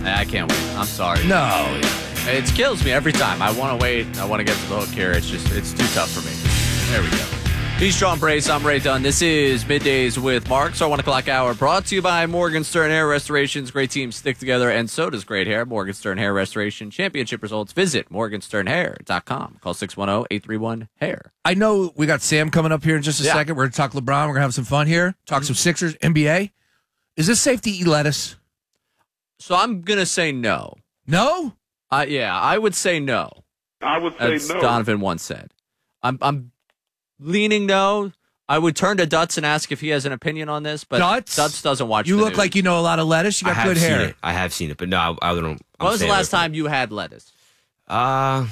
I can't wait. I'm sorry. No. It kills me every time. I want to wait. I want to get to the hook here. It's too tough for me. There we go. He's Sean Brace. I'm Ray Dunn. This is Middays with Mark. So 1 o'clock hour brought to you by Morgenstern Hair Restorations. Great teams stick together, and so does great hair. Morgenstern Hair Restoration championship results. Visit morgensternhair.com. Call 610-831-HAIR. I know we got Sam coming up here in just a second. We're going to talk LeBron. We're going to have some fun here. Talk some Sixers, NBA. Is this safe to eat lettuce? So I'm going to say no. No? Yeah, I would say no. I would say As no. Donovan once said. I'm leaning no. I would turn to Dutz and ask if he has an opinion on this, but Dutz doesn't watch You the look news. like you know a lot of lettuce. You got good hair. I have seen it, but no, I don't. When was the last time you had lettuce? Probably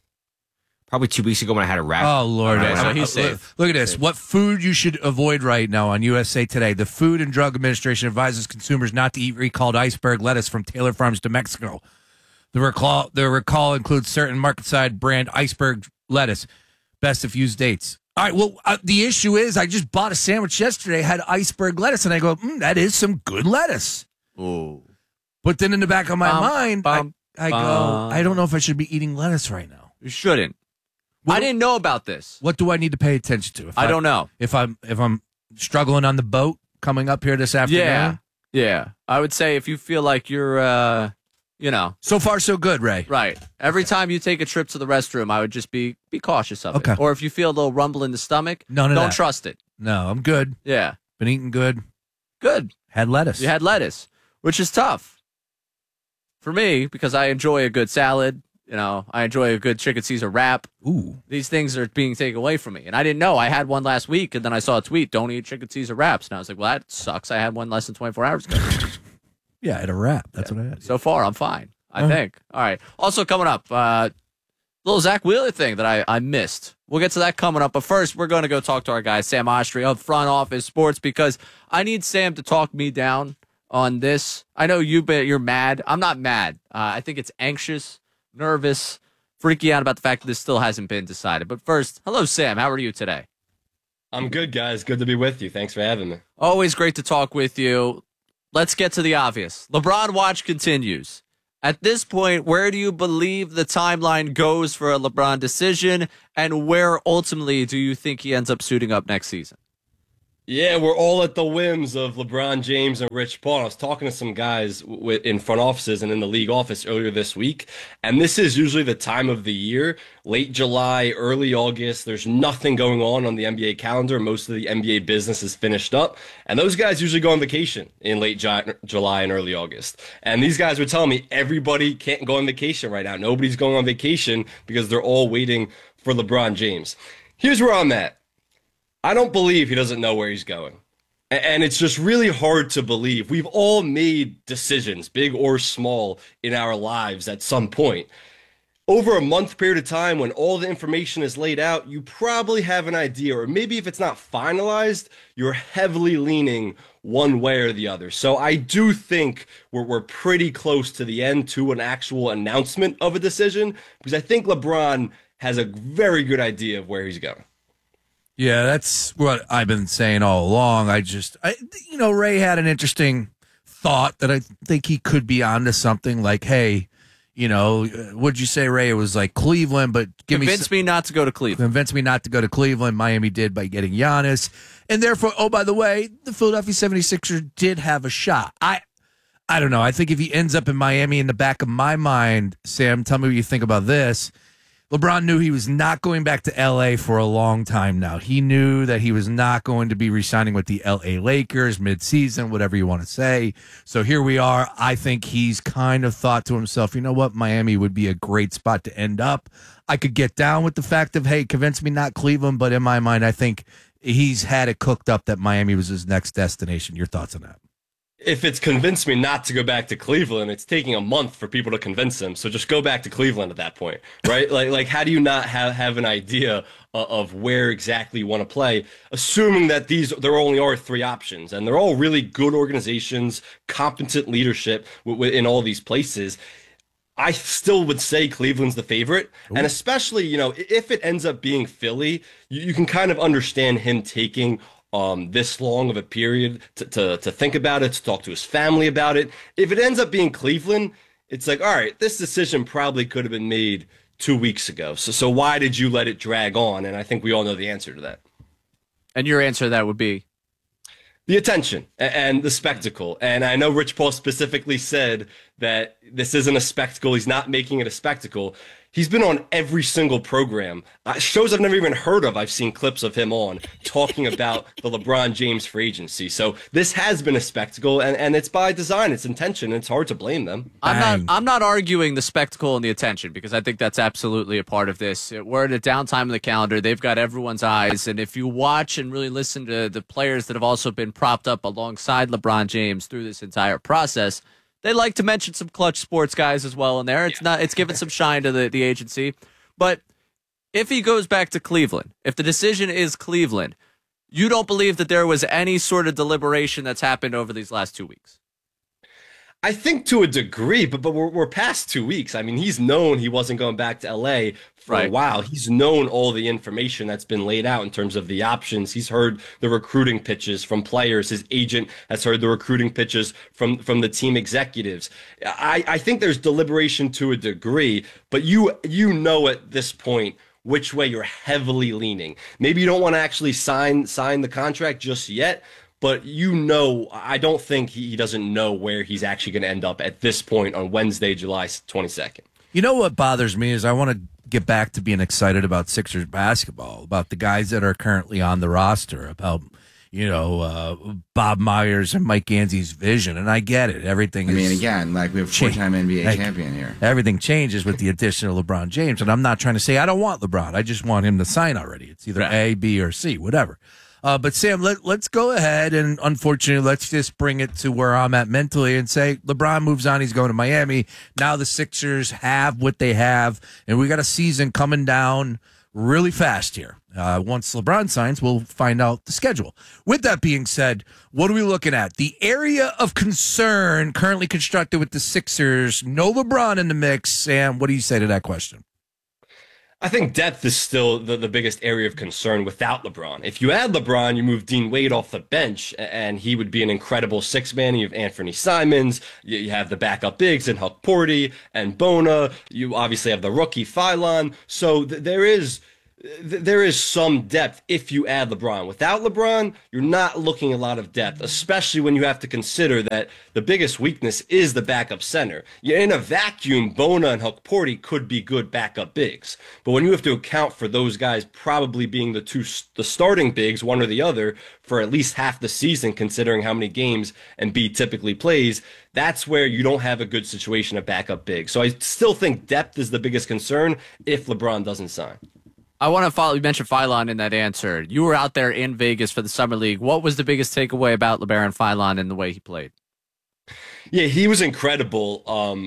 2 weeks ago when I had a wrap. Oh, Lord. Okay, so he's safe. Look at this. What food you should avoid right now on USA Today. The Food and Drug Administration advises consumers not to eat recalled iceberg lettuce from Taylor Farms to Mexico. The recall includes certain market-side brand iceberg lettuce. Best if used dates. All right, well, the issue is I just bought a sandwich yesterday, had iceberg lettuce, and I go, that is some good lettuce. Ooh. But then in the back of my mind, I go, bum. I don't know if I should be eating lettuce right now. You shouldn't. I didn't know about this. What do I need to pay attention to? I don't know. If I'm struggling on the boat coming up here this afternoon? Yeah. I would say if you feel like you're, So far, so good, Ray. Right. Every time you take a trip to the restroom, I would just be cautious of Okay. it. Or if you feel a little rumble in the stomach, None of don't that. trust it. No, I'm good. Yeah. Been eating good. Good. Had lettuce. You had lettuce, which is tough for me because I enjoy a good salad. I enjoy a good chicken Caesar wrap. Ooh. These things are being taken away from me. And I didn't know. I had one last week, and then I saw a tweet, don't eat chicken Caesar wraps. And I was like, well, that sucks. I had one less than 24 hours ago. Yeah, I had a wrap. That's what I had. So far, I'm fine, I think. All right. Also coming up, little Zach Wheeler thing that I missed. We'll get to that coming up. But first, we're going to go talk to our guy, Sam Ostry of Front Office Sports, because I need Sam to talk me down on this. I know you're mad. I'm not mad. I think it's anxious, nervous, freaky out about the fact that this still hasn't been decided. But first, hello, Sam. How are you today? I'm good, guys. Good to be with you. Thanks for having me. Always great to talk with you. Let's get to the obvious. LeBron watch continues. At this point, where do you believe the timeline goes for a LeBron decision, and where ultimately do you think he ends up suiting up next season? Yeah, we're all at the whims of LeBron James and Rich Paul. I was talking to some guys in front offices and in the league office earlier this week, and this is usually the time of the year, late July, early August. There's nothing going on the NBA calendar. Most of the NBA business is finished up, and those guys usually go on vacation in late July and early August. And these guys were telling me everybody can't go on vacation right now. Nobody's going on vacation because they're all waiting for LeBron James. Here's where I'm at. I don't believe he doesn't know where he's going. And it's just really hard to believe. We've all made decisions, big or small, in our lives at some point. Over a month period of time when all the information is laid out, you probably have an idea, or maybe if it's not finalized, you're heavily leaning one way or the other. So I do think we're pretty close to the end to an actual announcement of a decision, because I think LeBron has a very good idea of where he's going. Yeah, that's what I've been saying all along. Ray had an interesting thought that I think he could be onto something like, hey, what'd you say, Ray? It was like Cleveland, but Convince me not to go to Cleveland. Convince me not to go to Cleveland. Miami did by getting Giannis. And therefore, oh, by the way, the Philadelphia 76ers did have a shot. I don't know. I think if he ends up in Miami, in the back of my mind, Sam, tell me what you think about this. LeBron knew he was not going back to L.A. for a long time now. He knew that he was not going to be re-signing with the L.A. Lakers mid-season, whatever you want to say. So here we are. I think he's kind of thought to himself, you know what? Miami would be a great spot to end up. I could get down with the fact of, hey, convince me not Cleveland, but in my mind, I think he's had it cooked up that Miami was his next destination. Your thoughts on that? If it's convinced me not to go back to Cleveland, it's taking a month for people to convince him. So just go back to Cleveland at that point, right? like how do you not have an idea of where exactly you want to play, assuming that there only are three options, and they're all really good organizations, competent leadership in all these places. I still would say Cleveland's the favorite. Ooh. And especially, if it ends up being Philly, you can kind of understand him taking this long of a period to think about it, to talk to his family about it. If it ends up being Cleveland, it's like, all right, this decision probably could have been made 2 weeks ago. So why did you let it drag on? And I think we all know the answer to that. And your answer to that would be? The attention and the spectacle. And I know Rich Paul specifically said that this isn't a spectacle. He's not making it a spectacle. He's been on every single program. Shows I've never even heard of, I've seen clips of him on talking about the LeBron James free agency. So this has been a spectacle, and it's by design. It's intention. And it's hard to blame them. I'm not arguing the spectacle and the attention, because I think that's absolutely a part of this. We're at a downtime of the calendar. They've got everyone's eyes. And if you watch and really listen to the players that have also been propped up alongside LeBron James through this entire process, they like to mention some clutch sports guys as well in there. It's given some shine to the agency. But if he goes back to Cleveland, if the decision is Cleveland, you don't believe that there was any sort of deliberation that's happened over these last 2 weeks? I think to a degree, but we're past 2 weeks. I mean, he's known he wasn't going back to LA for a while. He's known all the information that's been laid out in terms of the options. He's heard the recruiting pitches from players. His agent has heard the recruiting pitches from the team executives. I think there's deliberation to a degree, but you know at this point which way you're heavily leaning. Maybe you don't want to actually sign the contract just yet, but I don't think he doesn't know where he's actually going to end up at this point on Wednesday, July 22nd. You know what bothers me is I want to get back to being excited about Sixers basketball, about the guys that are currently on the roster, about, Bob Myers and Mike Ganzi's vision. And I get it. Everything again, we have a four-time NBA champion here. Everything changes with the addition of LeBron James. And I'm not trying to say I don't want LeBron. I just want him to sign already. It's either A, B, or C, whatever. But Sam, let's go ahead and unfortunately, let's just bring it to where I'm at mentally and say LeBron moves on. He's going to Miami. Now the Sixers have what they have, and we got a season coming down really fast here. Once LeBron signs, we'll find out the schedule. With that being said, what are we looking at? The area of concern currently constructed with the Sixers. No LeBron in the mix. Sam, what do you say to that question? I think depth is still the biggest area of concern without LeBron. If you add LeBron, you move Dean Wade off the bench, and he would be an incredible six-man. You have Anthony Simons, you have the backup bigs and Huck Porty and Bona. You obviously have the rookie Philon. So there is some depth if you add LeBron. Without LeBron, you're not looking at a lot of depth, especially when you have to consider that the biggest weakness is the backup center. In a vacuum, Bona and Huck Porty could be good backup bigs. But when you have to account for those guys probably being the starting bigs, one or the other, for at least half the season, considering how many games Embiid typically plays, that's where you don't have a good situation of backup bigs. So I still think depth is the biggest concern if LeBron doesn't sign. I want to follow. You mentioned Philon in that answer. You were out there in Vegas for the Summer League. What was the biggest takeaway about LeBaron Philon and the way he played? Yeah, he was incredible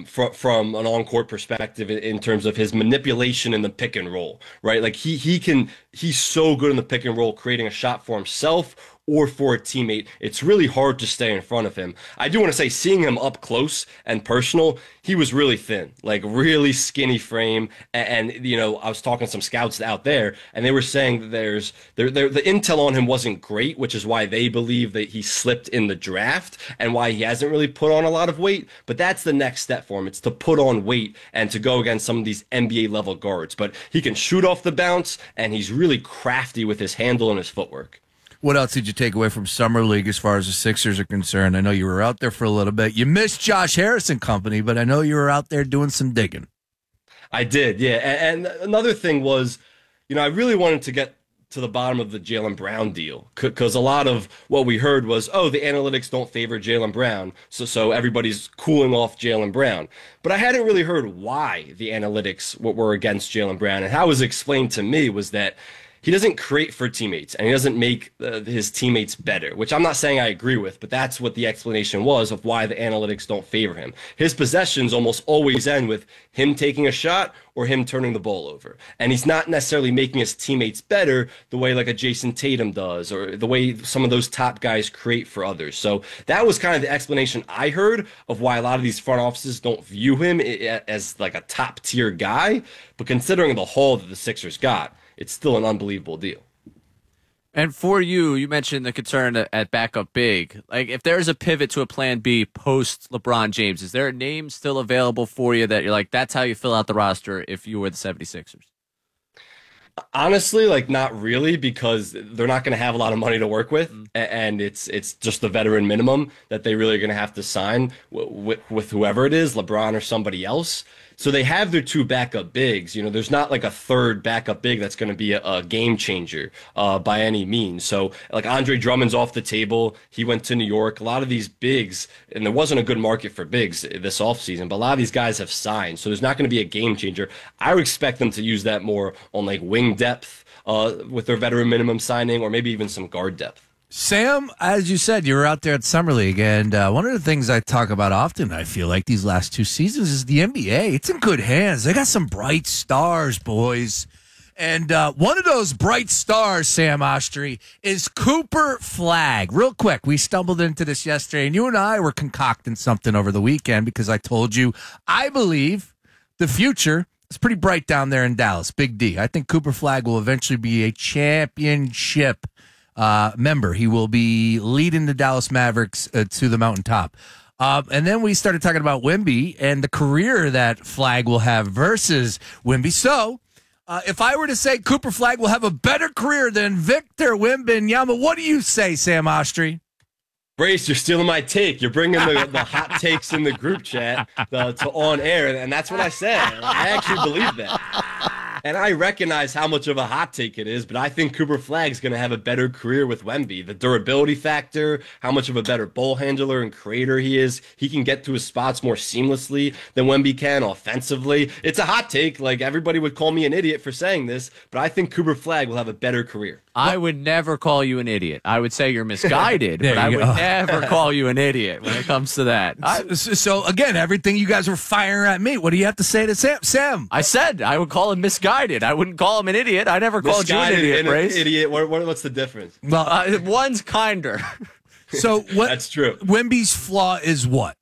from an on-court perspective in terms of his manipulation in the pick and roll, right? Like he's so good in the pick and roll, creating a shot for himself or for a teammate. It's really hard to stay in front of him. I do want to say, seeing him up close and personal, he was really thin, like really skinny frame. And I was talking to some scouts out there, and they were saying that the intel on him wasn't great, which is why they believe that he slipped in the draft and why he hasn't really put on a lot of weight. But that's the next step for him. It's to put on weight and to go against some of these NBA level guards. But he can shoot off the bounce, and he's really crafty with his handle and his footwork. What else did you take away from Summer League as far as the Sixers are concerned? I know you were out there for a little bit. You missed Josh Harris and company, but I know you were out there doing some digging. I did, yeah. And another thing was, I really wanted to get to the bottom of the Jaylen Brown deal, because a lot of what we heard was, the analytics don't favor Jaylen Brown, so everybody's cooling off Jaylen Brown. But I hadn't really heard why the analytics were against Jaylen Brown, and how it was explained to me was that he doesn't create for teammates, and he doesn't make his teammates better, which I'm not saying I agree with, but that's what the explanation was of why the analytics don't favor him. His possessions almost always end with him taking a shot or him turning the ball over. And he's not necessarily making his teammates better the way like a Jason Tatum does, or the way some of those top guys create for others. So that was kind of the explanation I heard of why a lot of these front offices don't view him as like a top tier guy. But considering the haul that the Sixers got, it's still an unbelievable deal. And for you mentioned the concern at backup big. Like, if there's a pivot to a plan B post LeBron James, is there a name still available for you that you're like, that's how you fill out the roster if you were the 76ers? Honestly, like not really, because they're not going to have a lot of money to work with, and it's just the veteran minimum that they really are going to have to sign with whoever it is, LeBron or somebody else. So they have their two backup bigs. You know, there's not like a third backup big that's going to be a game changer by any means. So like Andre Drummond's off the table. He went to New York. A lot of these bigs, and there wasn't a good market for bigs this offseason, but a lot of these guys have signed. So there's not going to be a game changer. I would expect them to use that more on like wing depth with their veteran minimum signing, or maybe even some guard depth. Sam, as you said, you were out there at Summer League, and one of the things I talk about often, I feel like these last 2 seasons, is the NBA. It's in good hands. They got some bright stars, boys. And one of those bright stars, Sam Ostry, is Cooper Flagg. Real quick, we stumbled into this yesterday, and you and I were concocting something over the weekend because I told you I believe the future is pretty bright down there in Dallas. Big D. I think Cooper Flagg will eventually be a championship member. He will be leading the Dallas Mavericks to the mountaintop. And then we started talking about Wemby and the career that Flagg will have versus Wemby. So if I were to say Cooper Flagg will have a better career than Victor Wembanyama, what do you say, Sam Ostry? Brace, you're stealing my take. You're bringing the hot takes in the group chat to on air, and that's what I said. I actually believe that. And I recognize how much of a hot take it is, but I think Cooper Flagg's going to have a better career with Wemby. The durability factor, how much of a better ball handler and creator he is. He can get to his spots more seamlessly than Wemby can offensively. It's a hot take. Like, everybody would call me an idiot for saying this, but I think Cooper Flagg will have a better career. I would never call you an idiot. I would say you're misguided, but I would never call you an idiot when it comes to that. So again, everything you guys were firing at me. What do you have to say to Sam? I said I would call him misguided. I wouldn't call him an idiot. I never called you an idiot, Brace. Idiot. What's the difference? Well, one's kinder. So what? That's true. Wemby's flaw is what?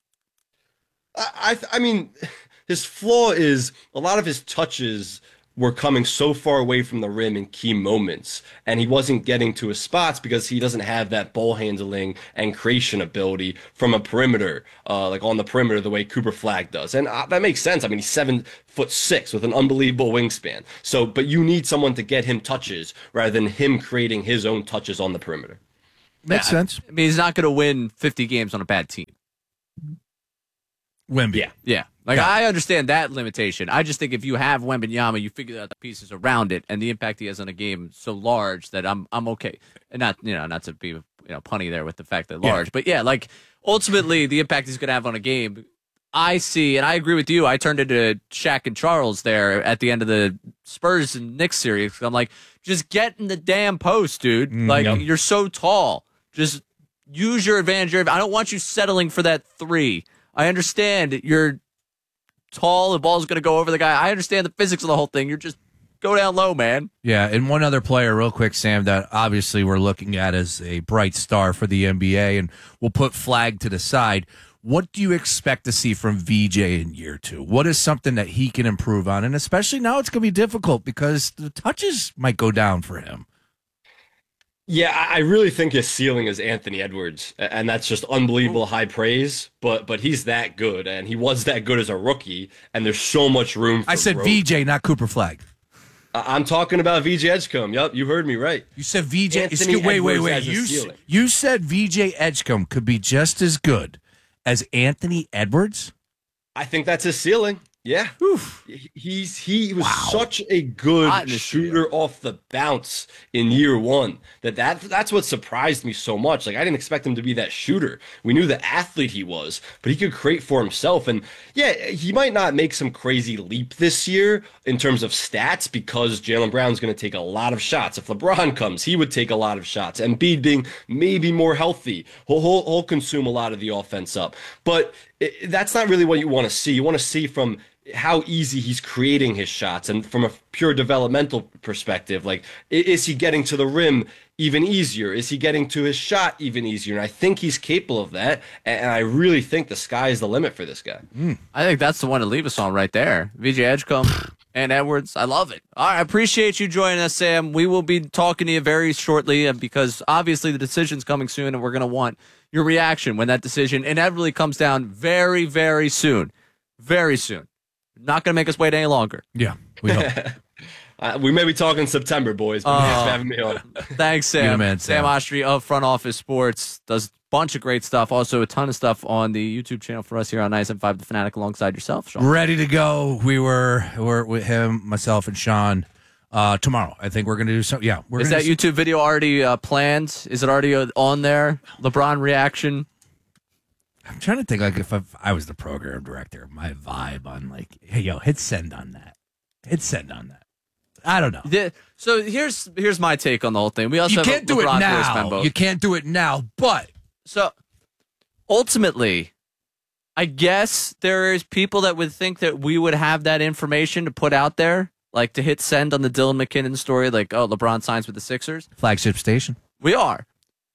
I mean, his flaw is a lot of his touches were coming so far away from the rim in key moments, and he wasn't getting to his spots because he doesn't have that ball handling and creation ability from a perimeter, like on the perimeter, the way Cooper Flagg does. And that makes sense. I mean, he's 7'6" with an unbelievable wingspan. So, but you need someone to get him touches rather than him creating his own touches on the perimeter. Makes sense. I mean, he's not going to win 50 games on a bad team. Wemby. Yeah. Like, I understand that limitation. I just think if you have Wembanyama, you figure out the pieces around it, and the impact he has on a game so large that I'm okay. And not to be punny there with the fact that large, but yeah, like ultimately the impact he's going to have on a game. I see, and I agree with you. I turned into Shaq and Charles there at the end of the Spurs and Knicks series. I'm like, just get in the damn post, dude. Like, you're so tall. Just use your advantage. I don't want you settling for that three. I understand you're tall, the ball's going to go over the guy. I understand the physics of the whole thing. You're just go down low, man. Yeah, and one other player real quick, Sam, that obviously we're looking at as a bright star for the NBA, and we'll put Flagg to the side. What do you expect to see from VJ in year 2? What is something that he can improve on? And especially now it's going to be difficult because the touches might go down for him. Yeah, I really think his ceiling is Anthony Edwards, and that's just unbelievable high praise. But he's that good, and he was that good as a rookie, and there's so much room for I said growth. VJ, not Cooper Flagg. I'm talking about VJ Edgecombe. Yep, you heard me right. You said VJ. Anthony Wait. Edwards has a ceiling. You said VJ Edgecombe could be just as good as Anthony Edwards? I think that's his ceiling. Yeah. He was such a good shooter off the bounce in year 1 that's what surprised me so much. Like, I didn't expect him to be that shooter. We knew the athlete he was, but he could create for himself. And yeah, he might not make some crazy leap this year in terms of stats because Jaylen Brown's going to take a lot of shots. If LeBron comes, he would take a lot of shots. Embiid being maybe more healthy, he'll consume a lot of the offense up. But that's not really what you want to see. You want to see from how easy he's creating his shots, and from a pure developmental perspective, like, is he getting to the rim even easier? Is he getting to his shot even easier? And I think he's capable of that, and I really think the sky is the limit for this guy. I think that's the one to leave us on right there. VJ Edgecombe, and Edwards. I love it. All right, I appreciate you joining us, Sam. We will be talking to you very shortly because obviously the decision's coming soon, and we're going to want your reaction when that decision inevitably comes down very, very soon. Very soon. Not going to make us wait any longer. Yeah, we hope. We may be talking September, boys, but thanks for having me on. Thanks, Sam. You're the man, Sam Sam. Ostry of Front Office Sports does a bunch of great stuff. Also, a ton of stuff on the YouTube channel for us here on 97.5 The Fanatic alongside yourself, Sean. Ready to go. We're with him, myself, and Sean tomorrow. I think we're going to do something. Yeah. Is that YouTube video already planned? Is it already on there? LeBron reaction? I'm trying to think, like, if I was the program director, my vibe on, like, hey, yo, hit send on that. Hit send on that. I don't know. So here's my take on the whole thing. We also You have can't a do it LeBron voice now. memo. You can't do it now, but So ultimately, I guess there is people that would think that we would have that information to put out there, like to hit send on the Dylan McKinnon story, like, oh, LeBron signs with the Sixers. flagship station. We are.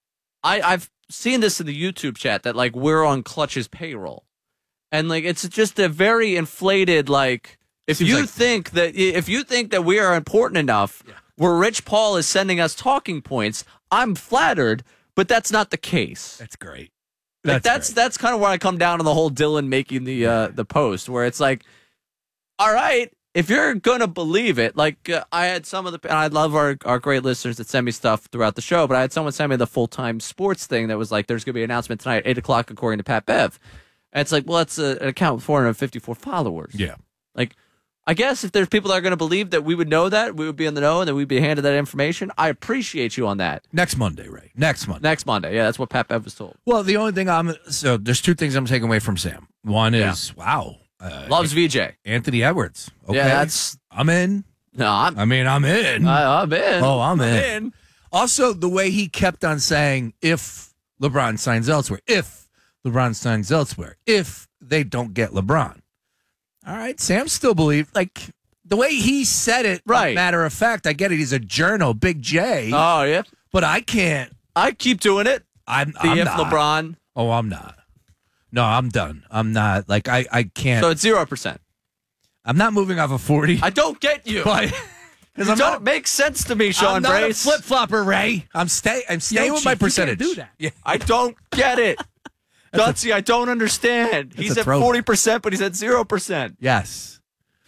I've seen this in the YouTube chat that, like, we're on Clutch's payroll. And, like, it's just a very inflated, like, if you think that we are important enough where Rich Paul is sending us talking points, I'm flattered, but that's not the case. That's great. That's kind of where I come down on the whole Dylan making the post, where it's like, all right, if you're gonna believe it, like I had some of and I love our great listeners that send me stuff throughout the show, but I had someone send me the full-time sports thing that was like, there's gonna be an announcement tonight at 8:00 according to Pat Bev, and it's like, well, that's an account with 454 followers. Yeah. Like, I guess if there's people that are going to believe that we would know that, we would be in the know, and that we'd be handed that information. I appreciate you on that. Next Monday, Ray. Next Monday. Next Monday. Yeah, that's what Pat Bev was told. Well, the only thing there's two things I'm taking away from Sam. One is, wow. Loves VJ. Anthony Edwards. Okay. Yeah, I'm in. No, I'm I'm in. I'm in. Oh, I'm in. Also, the way he kept on saying, if LeBron signs elsewhere, if they don't get LeBron. All right, Sam still believes, like, the way he said it, right. Matter of fact, I get it. He's a journo, Big J. Oh, yeah. But I can't. I keep doing it. I'm if not. LeBron. Oh, I'm not. No, I'm done. I'm not. Like, I can't. So it's 0%. I'm not moving off of 40. I don't get you. But, it don't make sense to me, Sean I'm not Brace. a flip-flopper, Ray. I'm staying with my percentage. You can't do that. Yeah. I don't get it. Dutsy, I don't understand. He's a at throwback. 40%, but he's at 0%. Yes.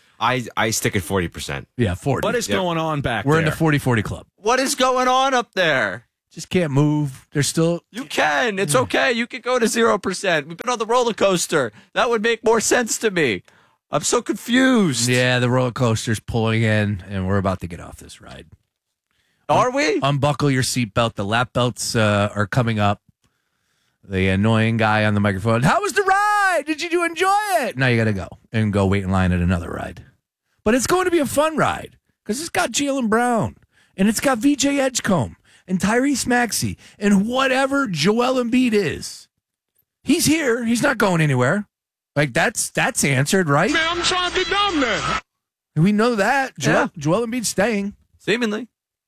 I stick at 40%. Yeah, 40. What is going on back We're there? in the 40-40 club. What is going on up there? Just can't move. There's still. You can. It's okay. You can go to 0%. We've been on the roller coaster. That would make more sense to me. I'm so confused. Yeah, the roller coaster's pulling in, and we're about to get off this ride. Are we? Unbuckle your seatbelt. The lap belts are coming up. The annoying guy on the microphone. How was the ride? Did you enjoy it? Now you got to go and go wait in line at another ride. But it's going to be a fun ride because it's got Jaylen Brown and it's got VJ Edgecombe and Tyrese Maxey and whatever Joel Embiid is. He's here. He's not going anywhere. Like, that's answered, right? Man, I'm trying to be dumb now. We know that. Yeah. Joel Embiid's staying. Seemingly.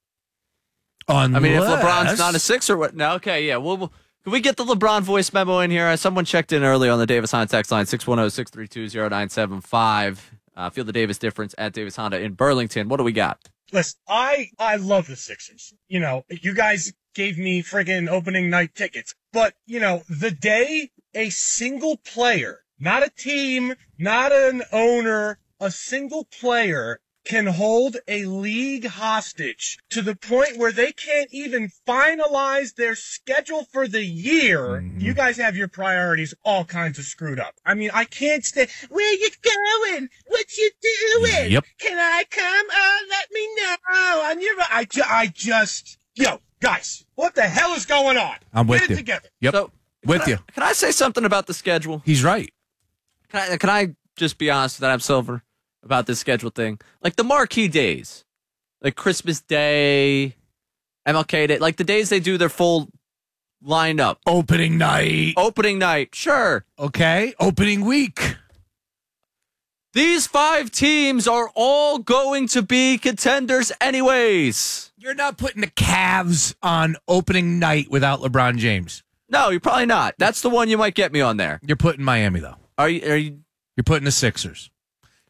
Unless, I mean, if LeBron's not a Sixer, what? No, okay, yeah. Can we get the LeBron voice memo in here? Someone checked in early on the Davis Honda text line, 610-632-0975. Feel the Davis difference at Davis Honda in Burlington. What do we got? Listen, I love the Sixers. You know, you guys gave me friggin' opening night tickets. But, you know, the day a single player, not a team, not an owner, a single player can hold a league hostage to the point where they can't even finalize their schedule for the year, you guys have your priorities all kinds of screwed up. I mean, I can't stay. Where you going? What you doing? Yep. Can I come? Let me know. Yo, guys, what the hell is going on? I'm with Get you. it together. Yep. So, with you. Can I say something about the schedule? He's right. Can I just be honest with Adam Silver about this schedule thing? Like the marquee days, like Christmas Day, MLK Day, like the days they do their full lineup. Opening night. Opening night, sure. Okay. Opening week. These 5 teams are all going to be contenders anyways. You're not putting the Cavs on opening night without LeBron James. No, you're probably not. That's the one you might get me on there. You're putting Miami, though. Are you? You're putting the Sixers.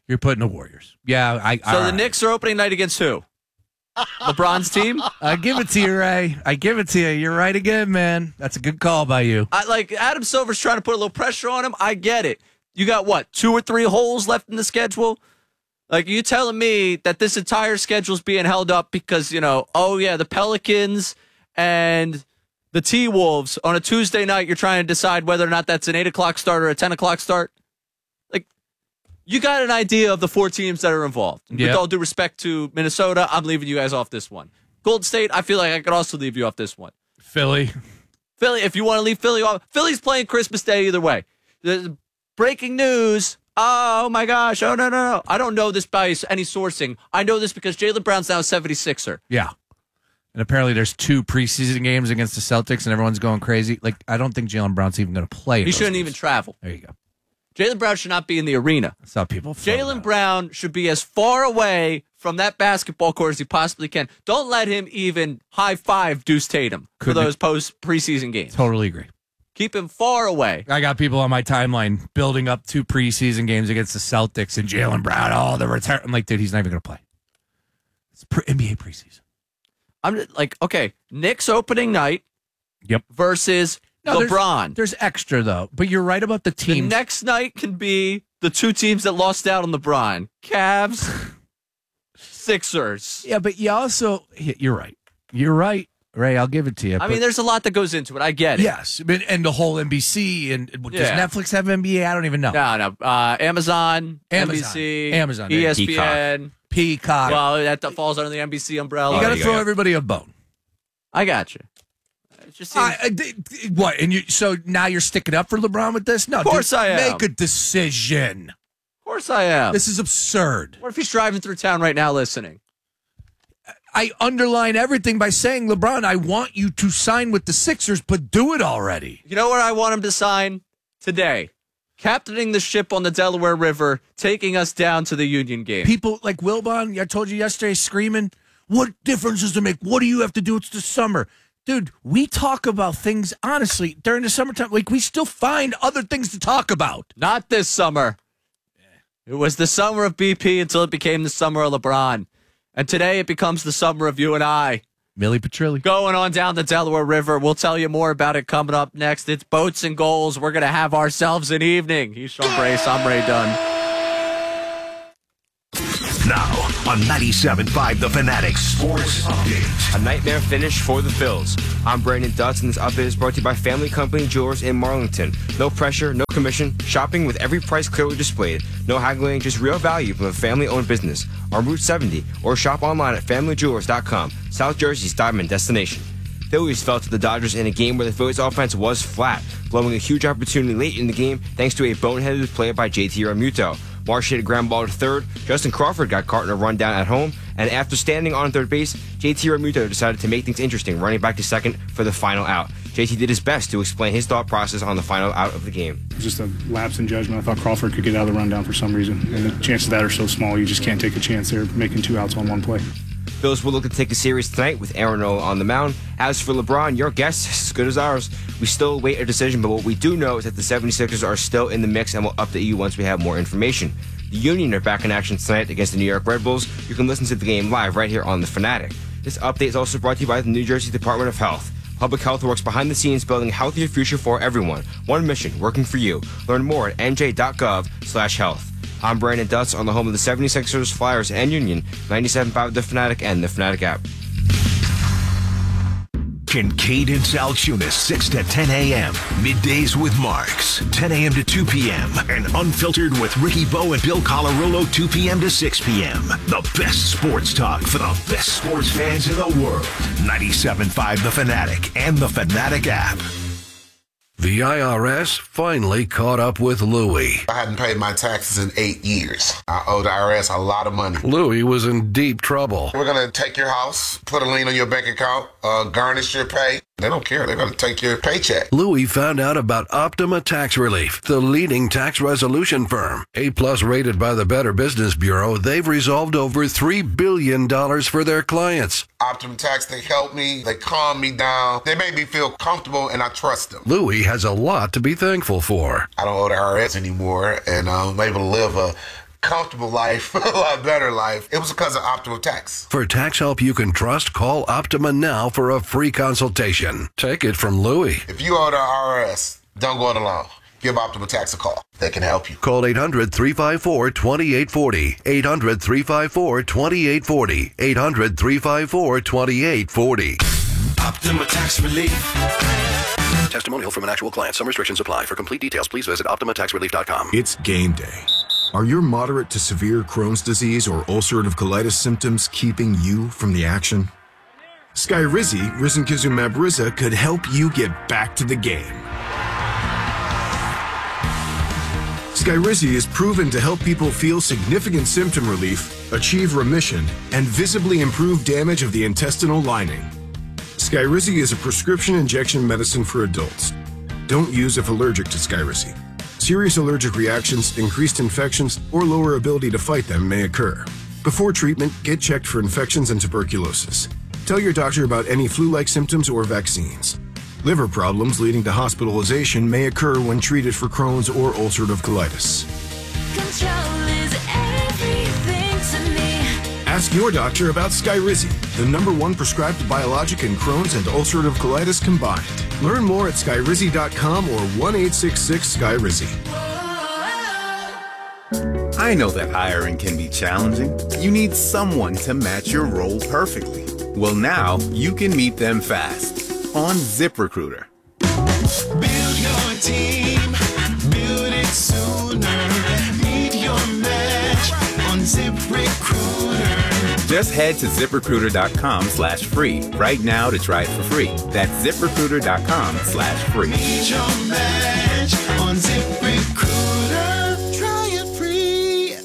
You're putting the Warriors. Yeah, So the Knicks are opening night against who? LeBron's team? I give it to you, Ray. I give it to you. You're right again, man. That's a good call by you. Adam Silver's trying to put a little pressure on him. I get it. You got what, 2 or 3 holes left in the schedule? Like, you telling me that this entire schedule's being held up because, the Pelicans and the T-Wolves on a Tuesday night, you're trying to decide whether or not that's an 8 o'clock start or a 10 o'clock start? Like, you got an idea of the 4 teams that are involved. Yep. With all due respect to Minnesota, I'm leaving you guys off this one. Golden State, I feel like I could also leave you off this one. Philly, if you want to leave Philly off, Philly's playing Christmas Day either way. There's breaking news. Oh, my gosh. Oh, no. I don't know this by any sourcing. I know this because Jaylen Brown's now a 76er. Yeah. And apparently there's 2 preseason games against the Celtics, and everyone's going crazy. Like, I don't think Jaylen Brown's even going to play. He shouldn't even travel. There you go. Jaylen Brown should not be in the arena. That's how people Jaylen Brown should be as far away from that basketball court as he possibly can. Don't let him even high-five Deuce Tatum for those preseason games. Totally agree. Keep him far away. I got people on my timeline building up 2 preseason games against the Celtics and Jaylen Brown. The return. I'm like, dude, he's not even going to play. It's NBA preseason. I'm like, okay, Knicks opening night. Yep. Versus LeBron. There's extra, though. But you're right about the team. The next night can be the 2 teams that lost out on LeBron. Cavs, Sixers. Yeah, but you also, you're right. You're right, Ray. I'll give it to you. I mean, there's a lot that goes into it. I get it. Yes. And the whole NBC. And does Netflix have NBA? I don't even know. No. Amazon, NBC, Amazon, ESPN, Peacock. Well, that falls under the NBC umbrella. You got to throw everybody a bone. I got you. It just seems... What? And so now you're sticking up for LeBron with this? No, of course I am. Make a decision. Of course I am. This is absurd. What if he's driving through town right now listening? I underline everything by saying, LeBron, I want you to sign with the Sixers, but do it already. You know where I want him to sign? Today. Captaining the ship on the Delaware River, taking us down to the Union game. People like Wilbon, I told you yesterday, screaming, what difference does it make? What do you have to do? It's the summer. Dude, we talk about things, honestly, during the summertime. Like, we still find other things to talk about. Not this summer. It was the summer of BP until it became the summer of LeBron. And today it becomes the summer of you and I. Millie Petrilli. Going on down the Delaware River. We'll tell you more about it coming up next. It's Boats and Goals. We're going to have ourselves an evening. He's Sean Brace. I'm Ray Dunn. Now, on 97.5 The Fanatic Sports Update. A nightmare finish for the Phils. I'm Brandon Dutz, and this update is brought to you by Family Company Jewelers in Marlington. No pressure, no commission, shopping with every price clearly displayed. No haggling, just real value from a family-owned business. On Route 70, or shop online at FamilyJewelers.com, South Jersey's diamond destination. Phillies fell to the Dodgers in a game where the Phillies offense was flat, blowing a huge opportunity late in the game thanks to a boneheaded play by JT Realmuto. Marsh hit a ground ball to third. Justin Crawford got caught in a rundown at home. And after standing on third base, JT Realmuto decided to make things interesting, running back to second for the final out. JT did his best to explain his thought process on the final out of the game. Just a lapse in judgment. I thought Crawford could get out of the rundown for some reason. And the chances of that are so small, you just can't take a chance there making 2 outs on one play. Phillies will look to take a series tonight with Aaron Nola on the mound. As for LeBron, your guess is as good as ours. We still await a decision, but what we do know is that the 76ers are still in the mix, and we'll update you once we have more information. The Union are back in action tonight against the New York Red Bulls. You can listen to the game live right here on The Fanatic. This update is also brought to you by the New Jersey Department of Health. Public Health works behind the scenes building a healthier future for everyone. One mission, working for you. Learn more at nj.gov/health. I'm Brandon Dutz on the home of the 76ers, Flyers, and Union, 97.5 The Fanatic and The Fanatic app. Kincaid and Sal Tunis, 6 to 10 a.m. Middays with Marks, 10 a.m. to 2 p.m. And Unfiltered with Ricky Bowe and Bill Colarulo, 2 p.m. to 6 p.m. The best sports talk for the best sports fans in the world. 97.5 The Fanatic and The Fanatic app. The IRS finally caught up with Louie. I hadn't paid my taxes in 8 years. I owe the IRS a lot of money. Louie was in deep trouble. We're going to take your house, put a lien on your bank account, garnish your pay. They don't care. They're going to take your paycheck. Louie found out about Optima Tax Relief, the leading tax resolution firm. A-plus rated by the Better Business Bureau, they've resolved over $3 billion for their clients. Optima Tax, they help me. They calm me down. They make me feel comfortable, and I trust them. Louie has a lot to be thankful for. I don't owe the IRS anymore, and I'm able to live a comfortable life, a lot better life. It was because of Optima Tax. For tax help you can trust, call Optima now for a free consultation. Take it from Louie. If you owe the IRS, don't go it alone. Give Optima Tax a call. They can help you. Call 800-354-2840. 800-354-2840. 800-354-2840. Optima Tax Relief. Testimonial from an actual client. Some restrictions apply. For complete details, please visit OptimaTaxRelief.com. It's game day. Are your moderate to severe Crohn's disease or ulcerative colitis symptoms keeping you from the action? Skyrizi, risankizumab Riza, could help you get back to the game. Skyrizi is proven to help people feel significant symptom relief, achieve remission, and visibly improve damage of the intestinal lining. Skyrizi is a prescription injection medicine for adults. Don't use if allergic to Skyrizi. Serious allergic reactions, increased infections, or lower ability to fight them may occur. Before treatment, get checked for infections and tuberculosis. Tell your doctor about any flu-like symptoms or vaccines. Liver problems leading to hospitalization may occur when treated for Crohn's or ulcerative colitis. Control is everything to me. Ask your doctor about Skyrizi, the #1 prescribed biologic in Crohn's and ulcerative colitis combined. Learn more at skyrizi.com or 1-866-SKYRIZI. I know that hiring can be challenging. You need someone to match your role perfectly. Well, now you can meet them fast on ZipRecruiter. Build your team, build it sooner. Meet your match on ZipRecruiter. Just head to ZipRecruiter.com/free right now to try it for free. That's ZipRecruiter.com/free. Meet your match on ZipRecruiter. Try it free.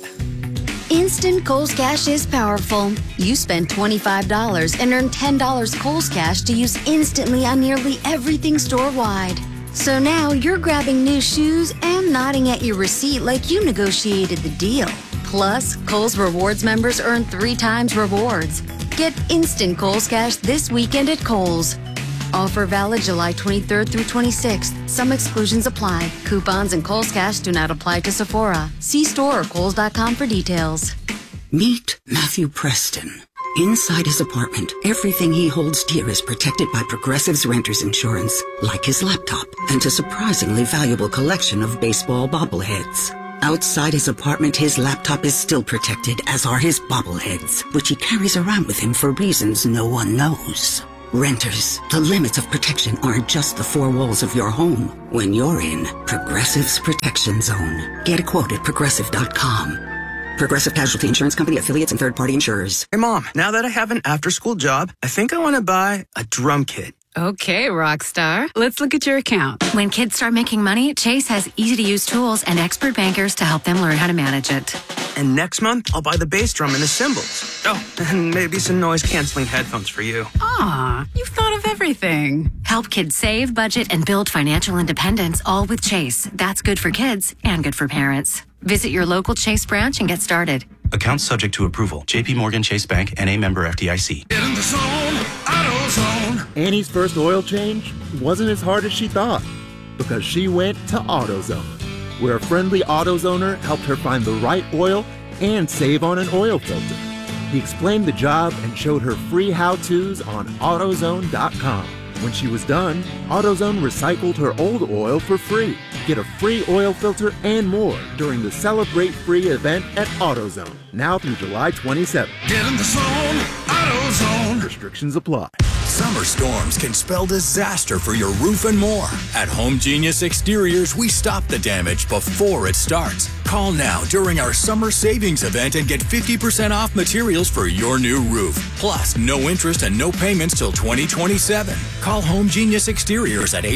Instant Kohl's Cash is powerful. You spend $25 and earn $10 Kohl's Cash to use instantly on nearly everything store-wide. So now you're grabbing new shoes and nodding at your receipt like you negotiated the deal. Plus, Kohl's Rewards members earn 3 times rewards. Get instant Kohl's Cash this weekend at Kohl's. Offer valid July 23rd through 26th. Some exclusions apply. Coupons and Kohl's Cash do not apply to Sephora. See store or Kohls.com for details. Meet Matthew Preston. Inside his apartment, everything he holds dear is protected by Progressive's Renter's Insurance, like his laptop and a surprisingly valuable collection of baseball bobbleheads. Outside his apartment, his laptop is still protected, as are his bobbleheads, which he carries around with him for reasons no one knows. Renters, the limits of protection aren't just the 4 walls of your home. When you're in Progressive's Protection Zone, get a quote at Progressive.com. Progressive Casualty Insurance Company, affiliates, and third-party insurers. Hey, Mom, now that I have an after-school job, I think I want to buy a drum kit. Okay, Rockstar. Let's look at your account. When kids start making money, Chase has easy-to-use tools and expert bankers to help them learn how to manage it. And next month, I'll buy the bass drum and the cymbals. Oh, and maybe some noise-canceling headphones for you. Aw, you've thought of everything. Help kids save, budget, and build financial independence, all with Chase. That's good for kids and good for parents. Visit your local Chase branch and get started. Account subject to approval. JP Morgan Chase Bank, N.A. member FDIC. Get in the zone, AutoZone. Annie's first oil change wasn't as hard as she thought because she went to AutoZone, where a friendly AutoZoner helped her find the right oil and save on an oil filter. He explained the job and showed her free how-tos on AutoZone.com. When she was done, AutoZone recycled her old oil for free. Get a free oil filter and more during the Celebrate Free event at AutoZone, now through July 27th. Get in the zone, AutoZone. Restrictions apply. Summer storms can spell disaster for your roof and more. At Home Genius Exteriors, we stop the damage before it starts. Call now during our summer savings event and get 50% off materials for your new roof. Plus, no interest and no payments till 2027. Call Home Genius Exteriors at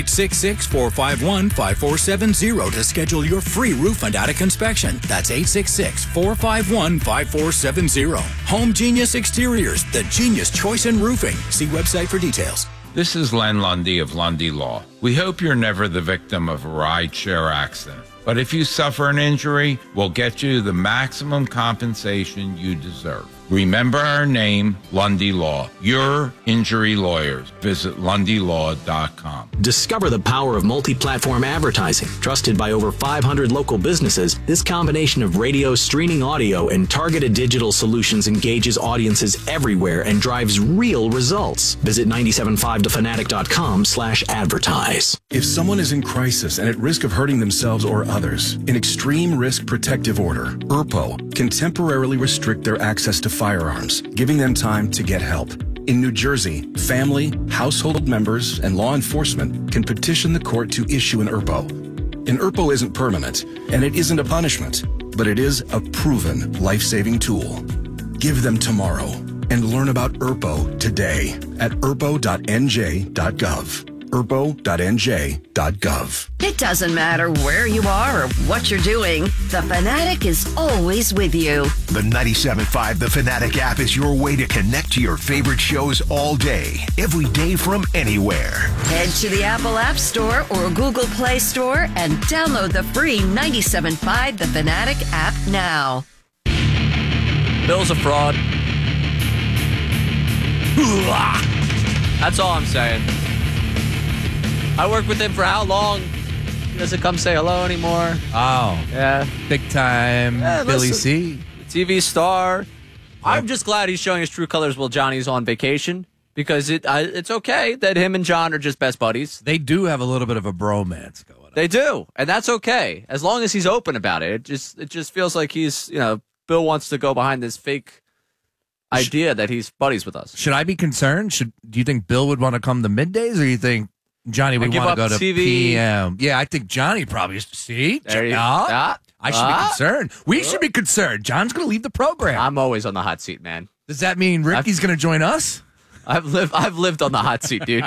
866-451-5470 to schedule your free roof and attic inspection. That's 866-451-5470. Home Genius Exteriors, the genius choice in roofing. See website for details. This is Len Lundy of Lundy Law. We hope you're never the victim of a rideshare accident. But if you suffer an injury, we'll get you the maximum compensation you deserve. Remember our name, Lundy Law. Your injury lawyers. Visit lundylaw.com. Discover the power of multi-platform advertising. Trusted by over 500 local businesses, this combination of radio, streaming audio, and targeted digital solutions engages audiences everywhere and drives real results. Visit 975thefanatic.com/advertise. If someone is in crisis and at risk of hurting themselves or others, an extreme risk protective order, ERPO, can temporarily restrict their access to firearms, giving them time to get help. In New Jersey, family, household members, and law enforcement can petition the court to issue an ERPO. An ERPO isn't permanent, and it isn't a punishment, but it is a proven life-saving tool. Give them tomorrow and learn about ERPO today at erpo.nj.gov. erpo.nj.gov. It doesn't matter where you are or what you're doing, The Fanatic is always with you. The 97.5 The Fanatic app is your way to connect to your favorite shows all day, every day from anywhere. Head to the Apple App Store or Google Play Store and download the free 97.5 The Fanatic app now. Bill's a fraud. That's all I'm saying. I worked with him for how long? He doesn't come say hello anymore. Oh. Yeah. Big time Billy C. TV star. I'm just glad he's showing his true colors while Johnny's on vacation because it's okay that him and John are just best buddies. They do have a little bit of a bromance going on. They do, and that's okay as long as he's open about it. It just feels like he's, Bill wants to go behind this fake idea that he's buddies with us. Should I be concerned? Do you think Bill would want to come to middays, or you think Johnny would want to go to TV. PM? Yeah, I think Johnny probably see. I should be concerned. We should be concerned. John's going to leave the program. I'm always on the hot seat, man. Does that mean Ricky's going to join us? I've lived on the hot seat, dude.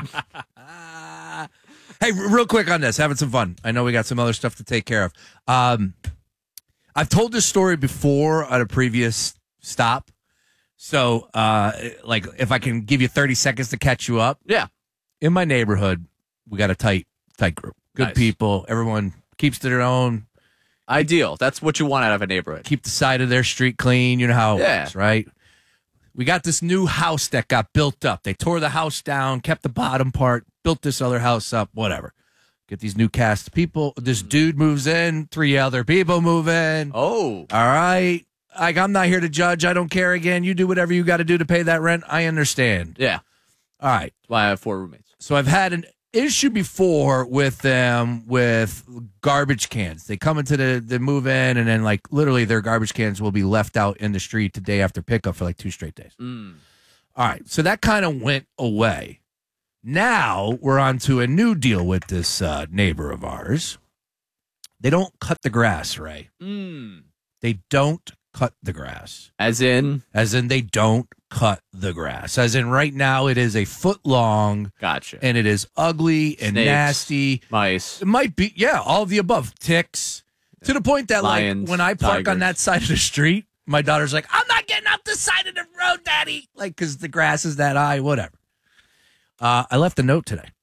Hey, real quick on this, having some fun. I know we got some other stuff to take care of. I've told this story before at a previous stop. So, if I can give you 30 seconds to catch you up. Yeah. In my neighborhood, we got a tight group. Good people. Everyone keeps to their own. Ideal. That's what you want out of a neighborhood. Keep the side of their street clean. You know how it works, right? We got this new house that got built up. They tore the house down, kept the bottom part, built this other house up, whatever. Get these new cast of people. This dude moves in. 3 other people move in. Oh. All right. I'm not here to judge. I don't care. Again, you do whatever you got to do to pay that rent. I understand. Yeah. All right. That's why I have 4 roommates. So I've had an issue before with them with garbage cans. They come into the move in, and then literally their garbage cans will be left out in the street the day after pickup for 2 straight days. All right. So that kind of went away. Now we're on to a new deal with this neighbor of ours. They don't cut the grass, Ray. They don't cut the grass. As in they don't cut the grass. As in right now it is a foot long. Gotcha. And it is ugly and Snakes, nasty. Mice. It might be, all of the above. Ticks. To the point that Lions, when I park tigers. on that side of the street, my daughter's like, I'm not getting off the side of the road, Daddy. Because the grass is that high, whatever. I left a note today.